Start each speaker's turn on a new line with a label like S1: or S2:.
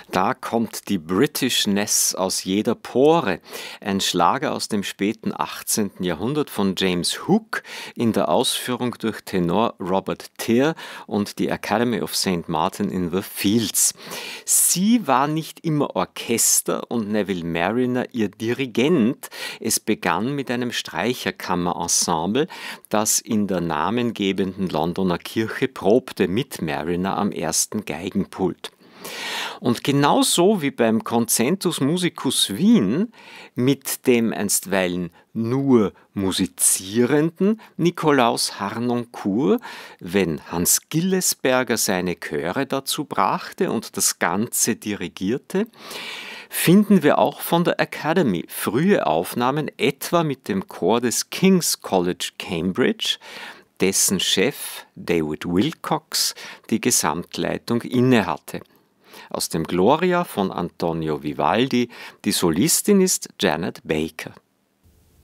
S1: Da kommt die Britishness aus jeder Pore. Ein Schlager aus dem späten 18. Jahrhundert von James Hook in der Ausführung durch Tenor Robert Tear und die Academy of St. Martin in the Fields. Sie war nicht immer Orchester und Neville Marriner ihr Dirigent. Es begann mit einem Streicherkammerensemble, das in der namengebenden Londoner Kirche probte mit Marriner am ersten Geigenpult. Und genauso wie beim Concentus Musicus Wien mit dem einstweilen nur musizierenden Nikolaus Harnoncourt, wenn Hans Gillesberger seine Chöre dazu brachte und das Ganze dirigierte, finden wir auch von der Academy frühe Aufnahmen, etwa mit dem Chor des King's College Cambridge, dessen Chef David Wilcox die Gesamtleitung innehatte. Aus dem Gloria von Antonio Vivaldi, die Solistin ist Janet Baker.